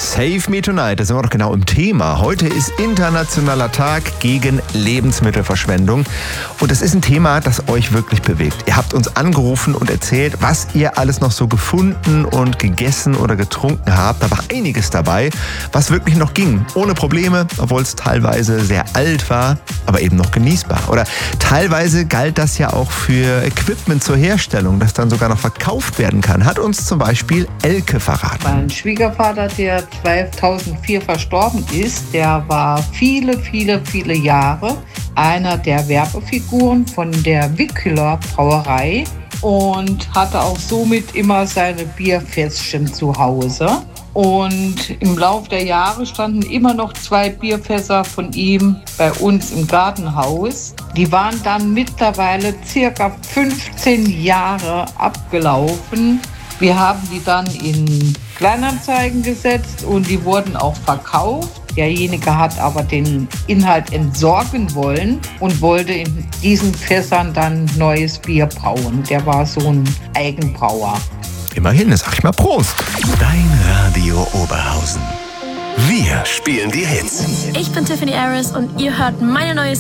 Save Me Tonight, da sind wir doch genau im Thema. Heute ist Internationaler Tag gegen Lebensmittelverschwendung. Und das ist ein Thema, das euch wirklich bewegt. Ihr habt uns angerufen und erzählt, was ihr alles noch so gefunden und gegessen oder getrunken habt. Da war einiges dabei, was wirklich noch ging. Ohne Probleme, obwohl es teilweise sehr alt war, aber eben noch genießbar. Oder teilweise galt das ja auch für Equipment zur Herstellung, das dann sogar noch verkauft werden kann. Hat uns zum Beispiel Elke verraten. Mein Schwiegervater, der 2004 verstorben ist, der war viele Jahre einer der Werbefiguren von der Wickler Brauerei und hatte auch somit immer seine Bierfässchen zu Hause. Und im Laufe der Jahre standen immer noch 2 Bierfässer von ihm bei uns im Gartenhaus. Die waren dann mittlerweile circa 15 Jahre abgelaufen. Wir haben die dann in Kleinanzeigen gesetzt und die wurden auch verkauft. Derjenige hat aber den Inhalt entsorgen wollen und wollte in diesen Fässern dann neues Bier brauen. Der war so ein Eigenbrauer. Immerhin, sag ich mal Prost. Dein Radio Oberhausen. Wir spielen die Hits. Ich bin Tiffany Aris und ihr hört meine neue